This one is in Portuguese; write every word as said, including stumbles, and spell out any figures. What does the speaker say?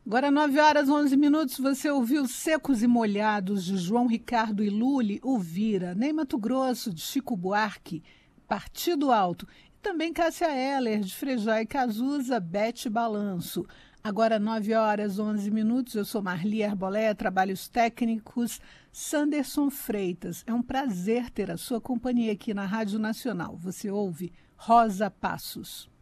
Agora, nove horas, onze minutos, você ouviu Secos e Molhados, de João Ricardo e Lully, o Vira, Ney Matogrosso, de Chico Buarque, Partido Alto, e também Cássia Eller, de Frejá e Cazuza, Bete Balanço. Agora, nove horas, onze minutos, eu sou Marli Arbolé, trabalhos técnicos, Sanderson Freitas. É um prazer ter a sua companhia aqui na Rádio Nacional. Você ouve Rosa Passos.